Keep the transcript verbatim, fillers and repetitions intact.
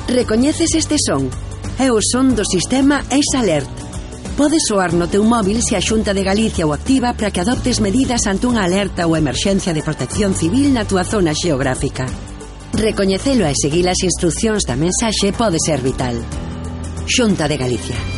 Recoñeces este son? É o son do sistema ExAlert. Pode soar no teu móvil se a Xunta de Galicia o activa para que adoptes medidas ante unha alerta ou emerxencia de protección civil na túa zona xeográfica. Recoñecelo e seguir as instruccións da mensaxe pode ser vital. Xunta de Galicia.